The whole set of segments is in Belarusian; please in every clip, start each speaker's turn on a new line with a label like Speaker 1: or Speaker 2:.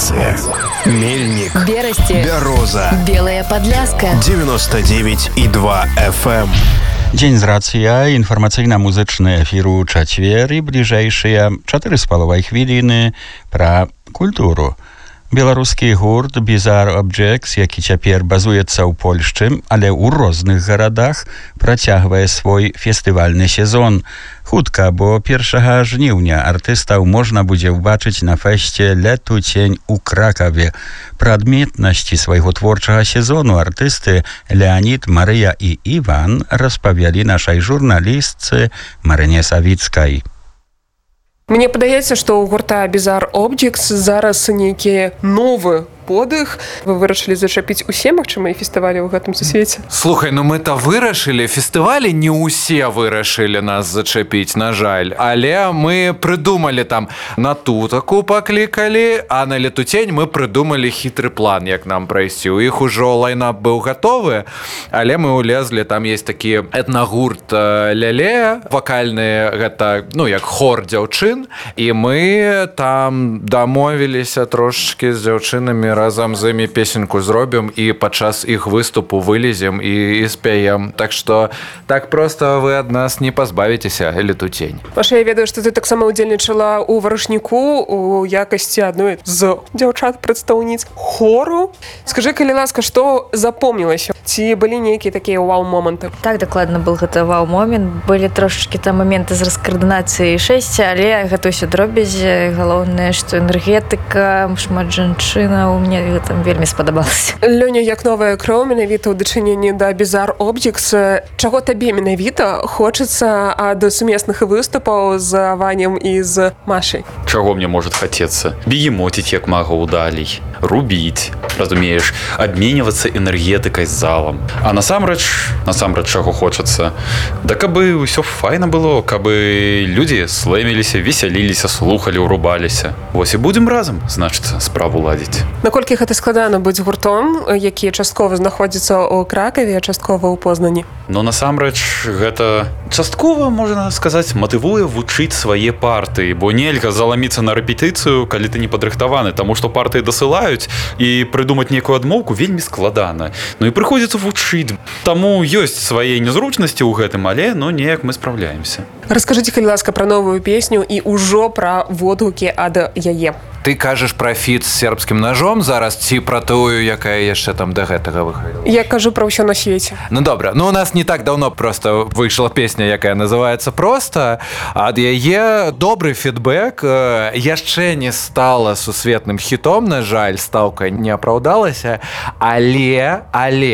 Speaker 1: Станция. Мельник.
Speaker 2: Берасти.
Speaker 1: Бяроза.
Speaker 2: Белая Подляска.
Speaker 1: 99,2 FM.
Speaker 3: Dzień z racja, informacyjna-muzyczny efiru czwartek i bliżejsze 4,5 chwiliny pra kulturu. Białoruski gurt Bizarre Objects, jaki ciepер bazujется u Polszczym, ale u różnych garadach, працягвае свой фестывальны сезон. Хутка, bo 1 żniwnia artystаў можна будзе ўбачыць на фэсце «Летуцень» у Кракаве. Пра адметнасці свайго творчага сезону артысты Леонид, Марыя і Іван распавялі нашай журналістцы Марыне Савіцкай.
Speaker 4: Мне падаецца, што ў гурта Bizarre Objects зараз нейкі новы подых. Вы вырашылі зачапіць усе магчымыя фестывалі ў гэтым свеце?
Speaker 5: Слухай, ну мы-то вырашылі. Фестывалі не ўсе вырашылі нас зачапіць, на жаль. Але мы прыдумалі там на Тутаку паклікалі, а на Летуцень мы прыдумалі хітры план, як нам прайсці. У іх ужо лайнап быў гатовы, але мы улезлі, там есть такі этнагурт Ляле, вакальны, гэта, ну, як хор дзяўчын, і мы там дамовіліся трошачкі з дзяўчынамі, разам з імі песеньку зробім і падчас іх выступу вылезем і спяем. Так што так проста вы ад нас не пазбавіцеся, Летуцень.
Speaker 4: Маша, я ведаю, што ты таксама ўдзельнічала ў варушніку у якасці адной з дзяўчат-прадстаўніц хору. Скажы, калі ласка, што запомнілася? Ці былі нейкія такія вау-моманты?
Speaker 6: Так, дакладна был гэта вау-момент. Былі трошачкі там моменты з раскаардынацыяй шэсця, але гэта ўсё дробязі. Галоўнае, што энергетыка, шмат жанчынаў. Мне там вельмі спадабалася.
Speaker 4: Лёня, як новая кроў менавіта ў дачыненні да Bizarre Objects, чаго табе менавіта хочацца ад сумесных выступаў з Ванем і з Машай?
Speaker 7: Чаго мне может хацецца? Бегемотіць як магу далей, рубіць, разумееш, абменьвацца энергетыкай з залам. А насамрэч чаго хочацца? Да кабы ўсё файна было, кабы людзі слэміліся, весяліліся, слухалі, урубаліся. Вось і будзем разам, значыцца, справу ладзіць.
Speaker 4: Наколькі гэта складана быць гуртом, які часткова знаходзіцца ў Кракаве, а часткова ў Познані?
Speaker 7: Но насамрэч гэта часткова, можна сказаць, матывуе вучыць свае партыі, бо нельга заламіцца на рэпетыцыю, калі ты не падрыхтаваны, таму што партыі дасылаюць і прыдумаць нейкую адмоўку вельмі складана. Ну і прыходзіцца вучыць. Таму ёсць свае незручнасці ў гэтым, але неяк мы спраўляемся.
Speaker 4: Раскажыце, калі ласка, пра новую песню і ўжо пра водгукі ад яе.
Speaker 5: Ты кажаш пра фіт з сербскім ножом зараз ці пра тую, якая яшчэ там да гэтага выходила?
Speaker 4: Я кажу пра ўсё на свеце.
Speaker 5: Ну добра, у нас не так даўно просто выйшла песня, якая называецца «Проста». Ад яе добры фідбэк, яшчэ не стала сусветным хітом, на жаль, стаўка не апраўдалася, але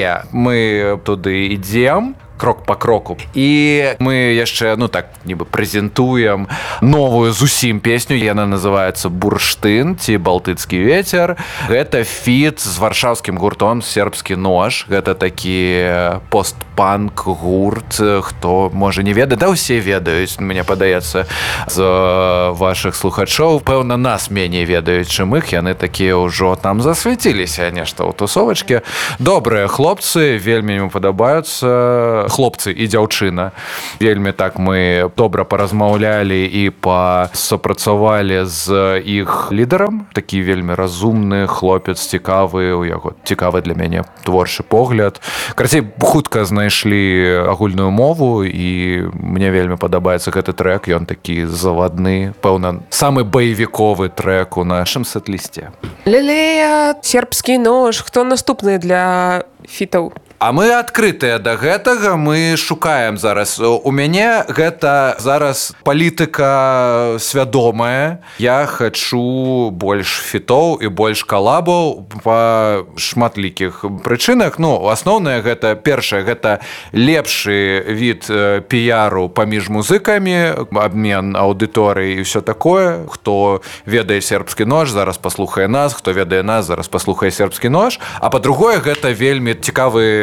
Speaker 5: мы туды ідзем крок па кроку. І мы яшчэ, нібы прэзентуем новую зусім песню. Яна называецца «Бурштын» ці «Балтыцкі вецер». Гэта фіт з варшаўскім гуртом «Сербскі нож». Гэта такі пост-панк гурт. Хто, можа, не ведае? Да ўсе ведаюць, мне падаецца, з вашых слухачоў. Пэўна, нас меней ведаюць, чым іх. Яны такія ўжо там засвяціліся нешта ў тусовачке. Добрыя хлопцы, вельмі мне падабаюцца. Хлопцы і дзяўчына. Вельмі так мы добра паразмаўлялі і пасупрацавалі з іх лідарам. Такі вельмі разумны хлопец, цікавы, у яго цікавы для мяне творчы погляд. Карацей, хутка знайшлі агульную мову і мне вельмі падабаецца гэты трэк. Ён такі завадны, пэўна, самы баевіковы трэк у нашым сет-лісце.
Speaker 4: Лілея, сербскі нож. Хто наступны для фітаў?
Speaker 5: А мы адкрытыя да гэтага, мы шукаем зараз. У мяне гэта зараз палітыка свядомая. Я хачу больш фітоў і больш калабаў па шматлікіх прычынах. Асноўнае гэта, першае, гэта лепшы від піяру паміж музыкамі, абмен аўдыторыі і ўсё такое. Хто ведае сербскі нож, зараз паслухае нас, хто ведае нас, зараз паслухае сербскі нож. А па-другое, гэта вельмі цікавы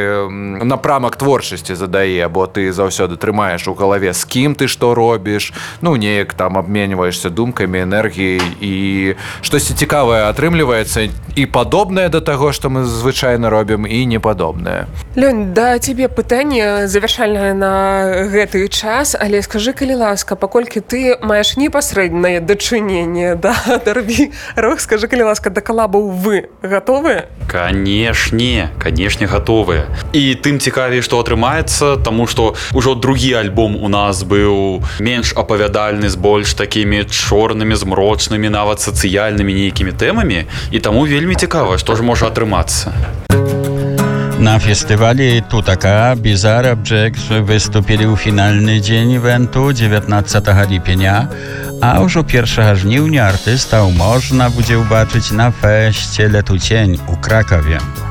Speaker 5: напрамак творчасці задае, бо ты заўсёды трымаеш у галаве, з кім ты што робіш, ну неяк там абменьваешся думкамі, энергіяй, і штосьці цікавае атрымліваецца і падобнае да таго, што мы звычайна робім, і непадобнае.
Speaker 4: Лёнь, да цябе пытанне завяршальнае на гэты час, але скажы, калі ласка, паколькі ты маеш непасрэднае дачыненне да Дарві Рок, скажы, калі ласка, да калабаў вы гатовыя?
Speaker 7: Канешне гатовыя. І тым цікавей, што атрымаецца, таму што ўжо другі альбом у нас быў менш апавядальны, з больш такімі чорнымі, змрочнымі, нават сацыяльнымі нейкімі тэмамі, і таму вельмі цікава, што ж можа атрымацца.
Speaker 3: Na festiwalu Tutaka Bizarre Objects wystąpili w finalny dzień eventu 19 lipnia, a już 1 żniwnia artystów można będzie zobaczyć na feście Letu Cień u Krakowie.